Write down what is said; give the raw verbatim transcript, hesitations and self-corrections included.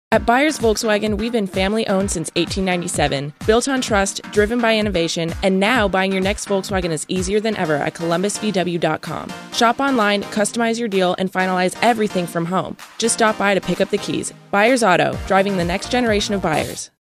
At Byers Volkswagen, we've been family-owned since eighteen ninety-seven, built on trust, driven by innovation, and now buying your next Volkswagen is easier than ever at columbus v w dot com. Shop online, customize your deal, and finalize everything from home. Just stop by to pick up the keys. Byers Auto, driving the next generation of buyers.